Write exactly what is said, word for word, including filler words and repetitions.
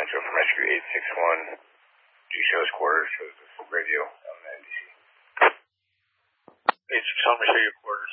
Poncho from Rescue eight six one. Do you show us quarters? Shows us radio on the N B C. eight six one, we show you quarters.